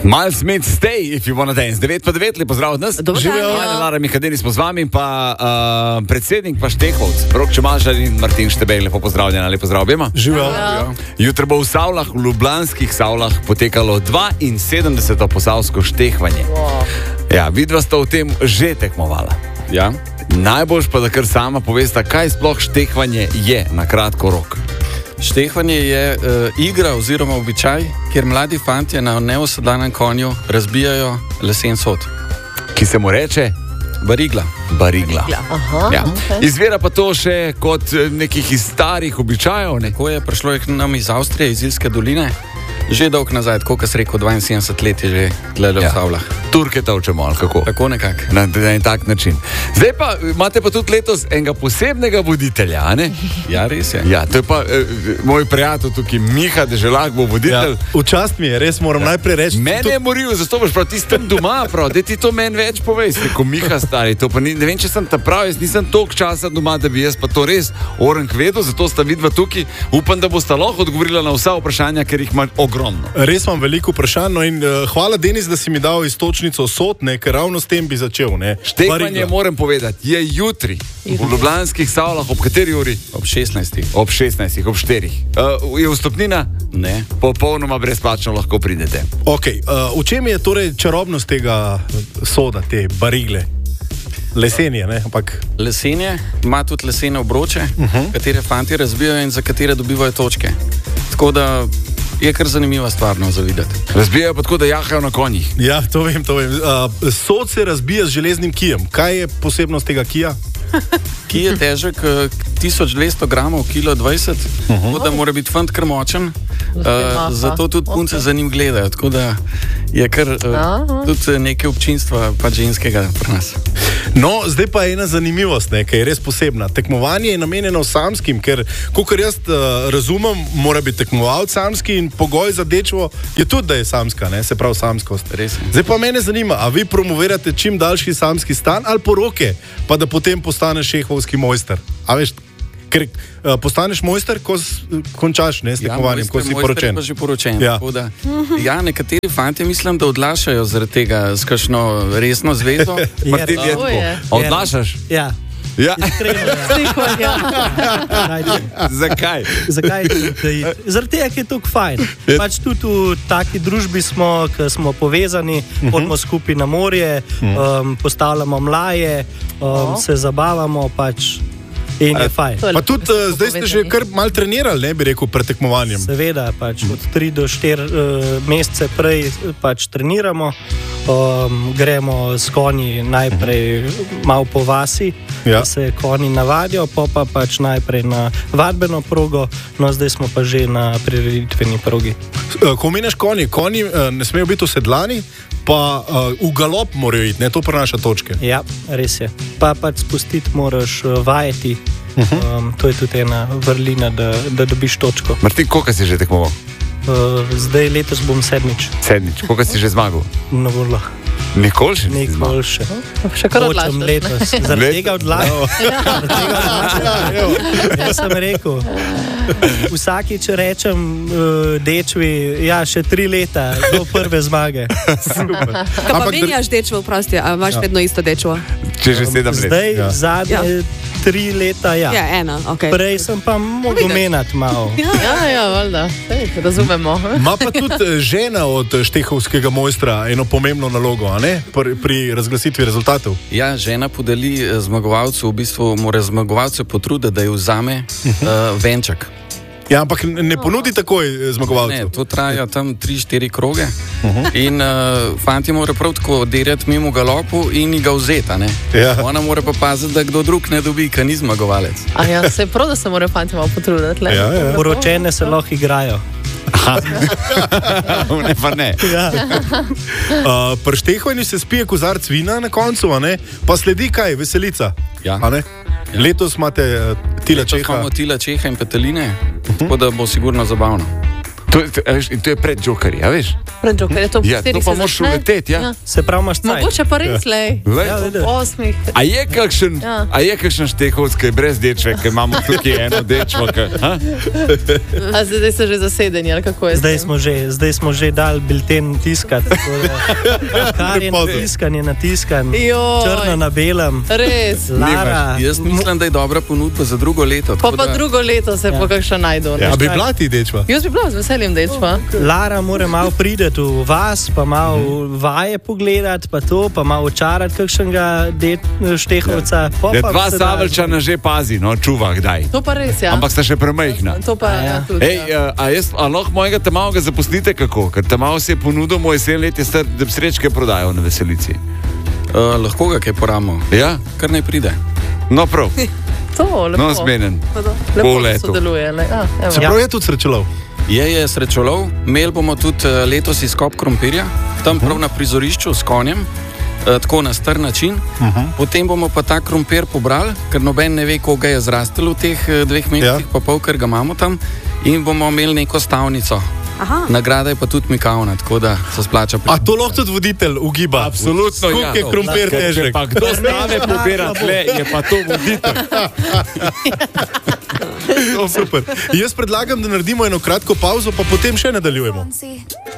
Miles Smith, stay if you wanna dance. 9:09, lepo zdrav od nas. Živijo. Lara Mikadeni smo z vami, pa predsednik pa Štehovc, Rok Čemažar in Martin Štebej. Lepo pozdravljena, lepo zdrav obema. Živijo. Jutro bo v Savlah, v ljubljanskih Savlah, potekalo 72. posavsko štehvanje. Ja, vidva sta v tem že tekmovala. Ja. Najboljš pa, da kar sama povesta, kaj sploh štehvanje je, na kratko, Rok. Štehvanje je igra oziroma običaj, kjer mladi fantje na neosedanem konju razbijajo lesen sod. Ki se mu reče? Barigla. Aha, Ja. okay. Izvira pa to še kot nekih iz starih običajev, ne? Ko je prišlo k nam iz Avstrije, iz Ilske doline, že dolg nazaj, tako kot se reko, 72 let je že tle v Savlah. Turke tavčemo, ali kako? Tako nekako. Na en tak način. Zdaj pa imate pa tudi letos enega posebnega voditelja, a ne? Ja, res je. Ja, to je pa moj prijatelj tukaj, Miha Deželak bo voditelj. V čast mi je, res moram najprej reči. Mene je moril, zato boš prav tistem doma, prav, da ti to meni več povej, ko Miha stari, to pa ne vem, če sem ta prav, jaz nisem toliko časa doma, da bi jaz pa to res orenk vedel, zato sta vidva tukaj, upam, da bosta lahko odgovorila na vsa vprašanja, ker jih ima ogromno. Res imam veliko vprašanj, no in hvala, Denis, da si mi dal istočnico sod, ne, ker ravno s tem bi začel. Štehvanje, moram povedati, je jutri v ljubljanskih Savlah, ob kateri uri? Ob 16. Ob 16, ob 4. Je vstopnina? Ne. Popolnoma brezplačno lahko pridete. Okay, v čem je torej čarobnost tega soda, te barigle? Lesenje, ne? Ampak... Lesenje ima tudi lesene obroče, katere fantje razbijajo in za katere dobivajo točke. Tako da je kar zanimiva stvar za videti. Razbijajo pa tako, da jahajo na konjih. Ja, to vem. Sod se razbija z železnim kijem. Kaj je posebnost tega kija? Kij je težek 1200 gramov, kilo 20, tako da mora biti fant kar močen, zato tudi punce za njim gledajo, tako da je kar tudi nekaj občinstva pa ženskega pri nas. No, zdaj pa ena zanimivost, ki je res posebna. Tekmovanje je namenjeno samskim, ker, kolikor jaz razumem, mora biti tekmovalec samski in pogoj za dečvo je tudi, da je samska, ne? Se pravi samskost. Res je. Zdaj pa mene zanima, a vi promovirate čim daljši samski stan ali poroke, pa da potem postaneš šehovski mojster? A veš, ker postaneš mojster, ko končaš, ne, s tekmovanjem, ko si poročen. Pa že poročen. Ja. Tako da, ja, nekateri fantje mislim, da odlašajo zaradi tega s kakšno resno zvezo. Martin, je tako. Odlašaš? Ja. Ja. Zakaj? Zakaj? Zaradi tega, ker je to fajn. Pač tudi v taki družbi smo, ki smo povezani, hodimo skupaj na morje, postavljamo mlaje, se zabavamo pač. In je fajn. Pa tudi zdaj ste že kar malo trenirali, ne bi rekel, pred tekmovanjem. Seveda, pač od 3 do 4 mesece prej pač treniramo. Gremo s konji najprej malo po vasi, da se konji navadijo, pa pač najprej na vadbeno progo, no zdaj smo pa že na prireditveni progi. Ko omenjaš konji ne smejo biti usedlani, pa v galop morajo iti, ne, to prenaša točke. Ja, res je. Pa pač spustiti moraš vajeti, to je tudi ena vrlina, da dobiš točko. Martin, koliko si že tekmoval? Zdaj letos bom sedmič. Sedmič, koliko si že zmagal? Na vrlo. Nikoli še? Nikoli še. Še kar odlašaš. Hočem letos. Zaradi tega odlašam. Jaz sem rekel, vsakič rečem dečvi, ja, še 3 leta do prve zmage. Kaj pa menjaš dečvo, prosti, a imaš vedno isto dečvo? Če že 7 let. Zdaj zadnje 3 leta, ja. Ja, ena, ok. Prej sem pa mogel menjati malo. Ja, valjda, razumemo. Ma pa tudi žena od štehovskega mojstra eno pomembno nalogo, a ne? Pri razglasitvi rezultatov. Ja, žena podeli zmagovalcu, v bistvu mora zmagovalce potruditi, da jo vzame venček. Ja, ampak ne ponudi takoj zmagovalcev. Ne, to traja tam 3-4 kroge in fanti mora prav tako derjati mimo galopu in ga vzeti, ne? Ja. Ona mora pa paziti, da kdo drug ne dobi, ker ni zmagovalec. A ja, se je prav, da se morajo fanti malo potruditi. Ja. Poročene se lahko igrajo. Ne, pa ne. Ja. Pri štehovanju se spije kozarc vina na koncu, a ne? Pa sledi kaj? Veselica. Ja. A ne? Ja. Letos imate Tila Čeha. Imamo Tila Čeha in Peteline, tako da bo sigurno zabavno. In to je pred Jokerjem, veš? Pred Jokerjem, to Ja, to pa moraš uleteti, ja. Se pravi, imaš cajt. Mogoče pa res, lej. Lej. 8. A je kakšen štehovc, ki je brez dečve, ki imamo tukaj eno dečvo? A zdaj so že zasedeni, ali kako je? Zdaj smo že dali bilten tiskati. Kar je natiskan, je natiskan. Črno na belem. Res. Lara. Jaz mislim, da je dobra ponudba za drugo leto. Pa drugo leto se po kakšno najdu. A bi bila ti dečva? Jaz bi bila z veseljem dečva. Lara mora malo priti v vas, pa malo vaje pogledati, pa malo očarati kakšnega štehovca. Dva Savelčana že pazi, no, čuva kdaj. To pa res, ja. Ampak sta še premajhna. To pa ja. Tudi, A lahko mojega tamavega zaposlite kako? Ker tamavo si je ponudil, moj 7 let je star, da bi srečke prodajal na veselici. Lahko ga kaj poramo. Ja? Kar naj pride. No prav. To, lepo. No zmenen. Lepo sodeluje. Se pravi, je tudi srečelov? Je srečolov. Imeli bomo tudi letos izkop krompirja, tam prav na prizorišču s konjem. Tako na star način. Potem bomo pa ta krompir pobrali, ker noben ne ve, koga je zrastel v teh 2 mesecih, pa pol, ker ga imamo tam. In bomo imeli neko stavnico. Aha. Nagrada je pa tudi mikavna, tako da se splača. A to lahko tudi voditelj ugiba? Absolutno, ja. Koliko je krompir težek? Pa kdo stave pobira tle, je pa to voditelj. Super. Jaz predlagam, da naredimo eno kratko pauzo, pa potem še nadaljujemo.